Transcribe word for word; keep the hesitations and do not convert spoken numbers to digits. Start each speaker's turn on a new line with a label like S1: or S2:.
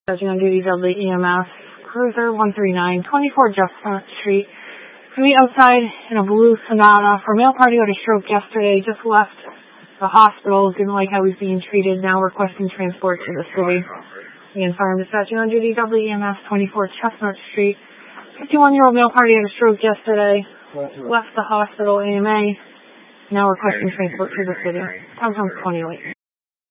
S1: Judging on duty, Dudley E M S, Cruiser one three nine, twenty-four Chestnut Street. To meet outside in a blue Sonata. For a male party who had a stroke yesterday, just left the hospital, didn't like how he's being treated, now requesting transport to the city. Again, fire and dispatching on duty, Dudley E M S, twenty-four Chestnut Street. fifty-one-year-old male party had a stroke yesterday, left the hospital, A M A, now requesting transport to the city. Time comes twenty-eight.